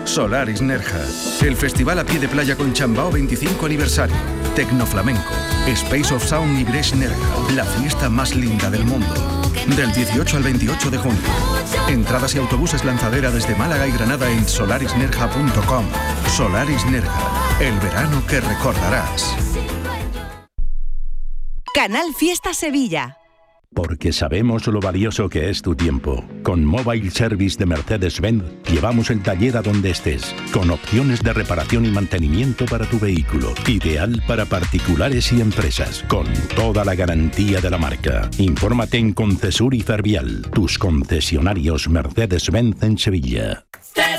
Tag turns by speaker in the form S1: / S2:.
S1: Solaris Nerja. El festival a pie de playa con Chambao 25 aniversario. Tecnoflamenco. Space of Sound y Bresh Nerja. La fiesta más linda del mundo. Del 18 al 28 de junio. Entradas y autobuses lanzadera desde Málaga y Granada en solarisnerja.com. Solaris Nerja. El verano que recordarás.
S2: Canal Fiesta Sevilla.
S3: Porque sabemos lo valioso que es tu tiempo. Con Mobile Service de Mercedes-Benz llevamos el taller a donde estés, con opciones de reparación y mantenimiento para tu vehículo. Ideal para particulares y empresas, con toda la garantía de la marca. Infórmate en Concesur y Fervial, tus concesionarios Mercedes-Benz en Sevilla.